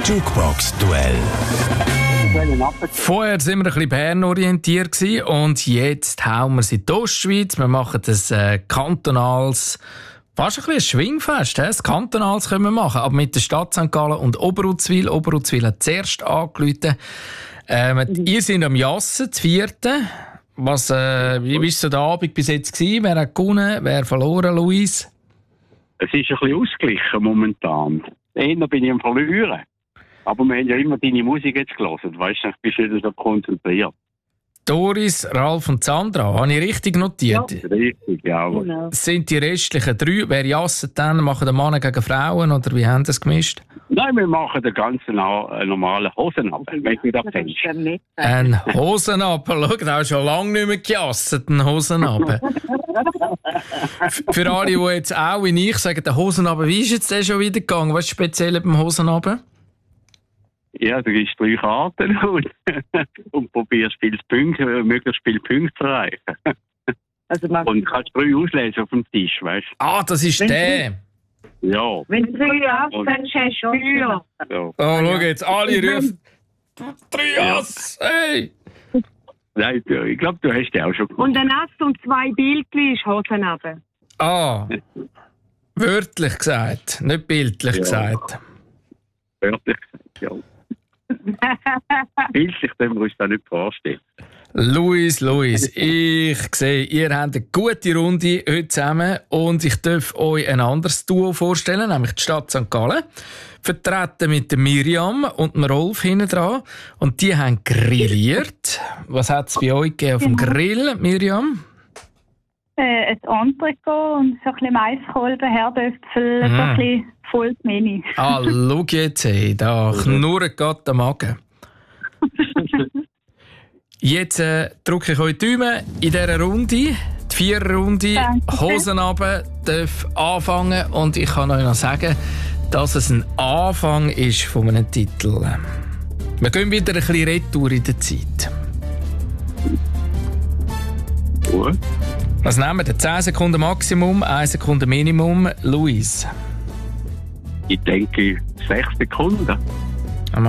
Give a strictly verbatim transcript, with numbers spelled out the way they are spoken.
Jukebox-Duell. Vorher waren wir ein bisschen Bern-orientiert gewesen und jetzt hauen wir sie in die Ostschweiz. Wir machen das äh, kantonales, fast ein bisschen ein Schwingfest. He? Das kantonales können wir machen, aber mit der Stadt Sankt Gallen und Oberuzwil. Oberuzwil hat zuerst angerufen. Ähm, mhm. Ihr seid am Jassen, das vierte. Was, äh, wie war so der Abend bis jetzt gewesen? Wer hat gewonnen, wer verloren, Luis? Es ist ein bisschen ausgeglichen momentan. Eher bin ich am Verlieren. Aber wir haben ja immer deine Musik jetzt gehört. Weißt du, ich bin wieder so konzentriert. Doris, Ralf und Sandra, habe ich richtig notiert? Ja, richtig, ja. Genau. Sind die restlichen drei, wer jassen dann, machen den Mann gegen Frauen oder wie haben sie das gemischt? Nein, wir machen den ganzen normalen Hosenabend, wenn du das kennst. Ein Hosenabend, schau, da hast du schon lange nicht mehr gejasset, ein Hosenabend. Für alle, die jetzt auch wie ich sagen, der Hosenabend, wie ist jetzt der schon wieder gegangen? Was ist speziell beim Hosenabend? Ja, du gibst drei Karten und, und probierst viele Punkte, möglichst viele Punkte zu erreichen. Also und kannst drei auslesen auf dem Tisch, weißt du? Ah, das ist wenn der. Ja. Wenn du drei hast, dann hast du vier. Ja. Oh, schau jetzt, alle rufen. Drei Ass, hey! Nein, ich glaube, du hast den auch schon gemacht. Und ein Ass und zwei Bildchen ist Hosen runter. Ah, wörtlich gesagt, nicht bildlich ja. gesagt. Wörtlich gesagt, ja. Bildlich können wir uns das nicht vorstellen. Luis, Luis, ich sehe, ihr habt eine gute Runde heute zusammen und ich darf euch ein anderes Duo vorstellen, nämlich die Stadt Sankt Gallen. Vertreten mit der Miriam und dem Rolf hinten dran. Und die haben grilliert. Was hat es bei euch gegeben auf dem Grill, Miriam? Äh, ein Entrecot und so ein bisschen Maiskolben, Herdöpfel, mm. so ein bisschen volles Menü. Ah, schau jetzt, hey, da knurrt gerade der Magen. Jetzt äh, drücke ich euch die Daumen in dieser Runde. Die Viererrunde, Hosen runter, darf anfangen. Und ich kann euch noch sagen, dass es ein Anfang ist von einem Titel. Wir gehen wieder ein bisschen retour in der Zeit. Gut. Was nehmen wir? zehn Sekunden Maximum, eine Sekunde Minimum. Luis? Ich denke sechs Sekunden.